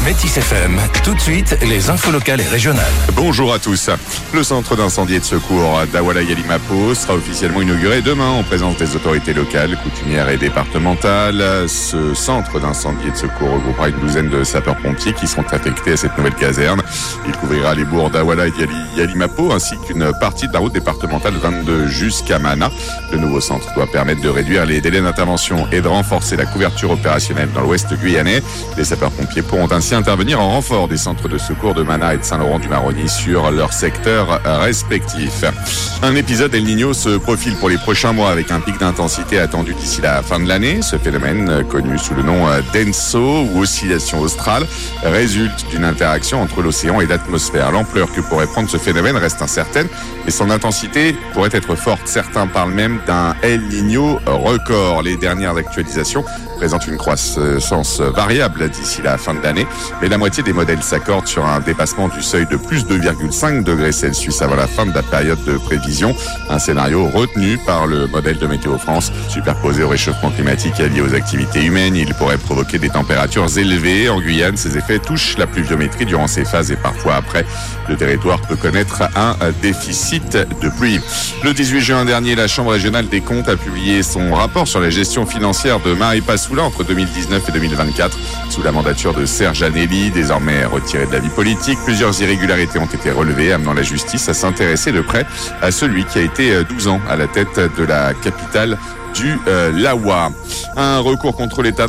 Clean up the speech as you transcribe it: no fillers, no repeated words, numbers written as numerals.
Métis FM, tout de suite, les infos locales et régionales. Bonjour à tous. Le centre d'incendie et de secours d'Awala Yalimapo sera officiellement inauguré demain en présence des autorités locales, coutumières et départementales. Ce centre d'incendie et de secours regroupera une douzaine de sapeurs-pompiers qui seront affectés à cette nouvelle caserne. Il couvrira les bourgs d'Awala et Yalimapo ainsi qu'une partie de la route départementale 22 jusqu'à Mana. Le nouveau centre doit permettre de réduire les délais d'intervention et de renforcer la couverture opérationnelle dans l'ouest guyanais. Les sapeurs-pompiers pourront ainsi intervenir en renfort des centres de secours de Mana et de Saint-Laurent-du-Maroni sur leur secteur respectif. Un épisode El Niño se profile pour les prochains mois avec un pic d'intensité attendu d'ici la fin de l'année. Ce phénomène, connu sous le nom d'ENSO ou oscillation australe, résulte d'une interaction entre l'océan et l'atmosphère. L'ampleur que pourrait prendre ce phénomène reste incertaine et son intensité pourrait être forte. Certains parlent même d'un El Niño record. Les dernières actualisations présentent une croissance variable d'ici la fin de l'année, mais la moitié des modèles s'accordent sur un dépassement du seuil de plus 2,5 degrés Celsius avant la fin de la période de prévision. Un scénario retenu par le modèle de Météo France. Superposé au réchauffement climatique et lié aux activités humaines, il pourrait provoquer des températures élevées. En Guyane, ces effets touchent la pluviométrie durant ces phases et parfois après. Le territoire peut connaître un déficit de pluie. Le 18 juin dernier, la Chambre régionale des comptes a publié son rapport sur la gestion financière de Marie Passoula entre 2019 et 2024. Sous la mandature de Serge Anelli, désormais retiré de la vie politique, plusieurs irrégularités ont été relevées, amenant la justice à s'intéresser de près à celui qui a été 12 ans à la tête de la capitale du Lawa. Un recours contre l'État